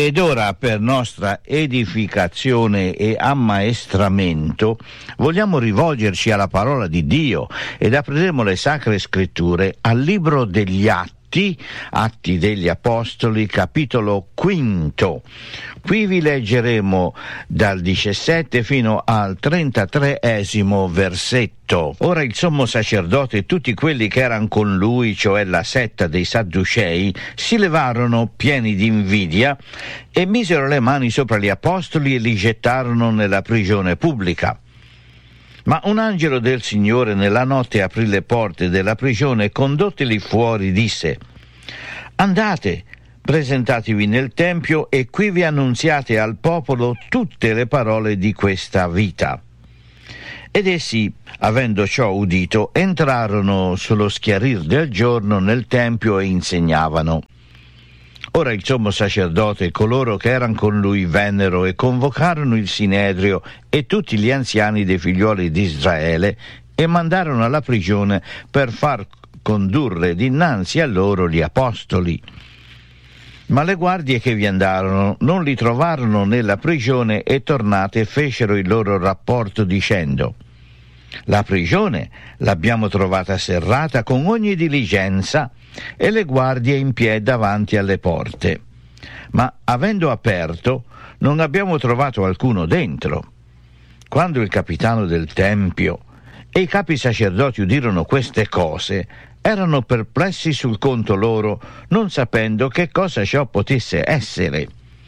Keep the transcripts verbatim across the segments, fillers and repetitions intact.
Ed ora, per nostra edificazione e ammaestramento, vogliamo rivolgerci alla parola di Dio ed apriremo le Sacre Scritture al libro degli Atti, Atti degli Apostoli, capitolo quinto. Qui vi leggeremo dal diciassette fino al trentatreesimo versetto. Ora il sommo sacerdote e tutti quelli che erano con lui, cioè la setta dei Sadducei, si levarono pieni di invidia e misero le mani sopra gli apostoli e li gettarono nella prigione pubblica. Ma un angelo del Signore nella notte aprì le porte della prigione e condottili fuori disse: «Andate, presentatevi nel Tempio e qui vi annunziate al popolo tutte le parole di questa vita». Ed essi, avendo ciò udito, entrarono sullo schiarir del giorno nel Tempio e insegnavano. Ora il sommo sacerdote e coloro che erano con lui vennero e convocarono il Sinedrio e tutti gli anziani dei figlioli di Israele e mandarono alla prigione per far condurre dinanzi a loro gli apostoli. Ma le guardie che vi andarono non li trovarono nella prigione e tornate fecero il loro rapporto dicendo: «La prigione l'abbiamo trovata serrata con ogni diligenza e le guardie in piedi davanti alle porte. Ma avendo aperto non abbiamo trovato alcuno dentro». Quando il capitano del Tempio e i capi sacerdoti udirono queste cose, erano perplessi sul conto loro, non sapendo che cosa ciò potesse essere.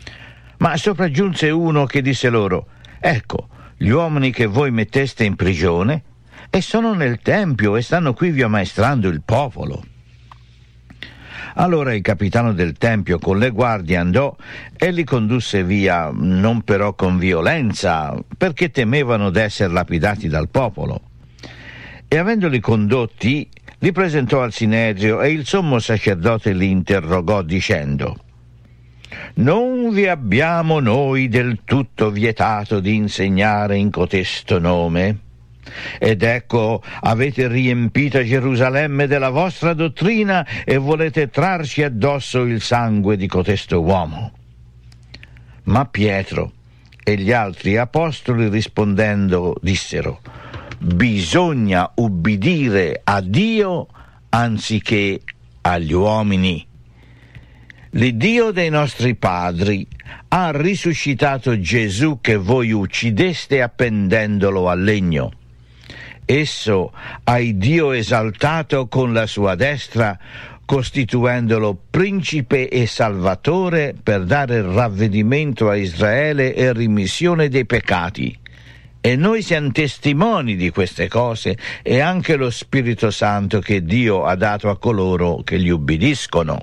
Ma sopraggiunse uno che disse loro: «Ecco, gli uomini che voi metteste in prigione e sono nel Tempio e stanno qui vi ammaestrando il popolo». Allora il capitano del Tempio con le guardie andò e li condusse via, non però con violenza, perché temevano d'essere lapidati dal popolo. E avendoli condotti, li presentò al Sinedrio e il sommo sacerdote li interrogò dicendo: «Non vi abbiamo noi del tutto vietato di insegnare in cotesto nome? Ed ecco, avete riempita Gerusalemme della vostra dottrina e volete trarci addosso il sangue di cotesto uomo». Ma Pietro e gli altri apostoli rispondendo dissero: «Bisogna ubbidire a Dio anziché agli uomini. L'Iddio dei nostri padri ha risuscitato Gesù che voi uccideste appendendolo al legno. Esso ha il Dio esaltato con la sua destra, costituendolo principe e salvatore per dare ravvedimento a Israele e rimissione dei peccati. E noi siamo testimoni di queste cose e anche lo Spirito Santo che Dio ha dato a coloro che gli ubbidiscono».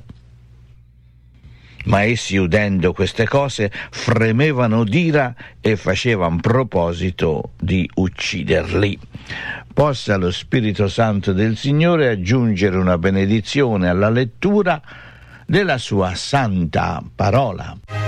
Ma essi, udendo queste cose, fremevano d'ira e facevano proposito di ucciderli. Possa lo Spirito Santo del Signore aggiungere una benedizione alla lettura della sua santa parola.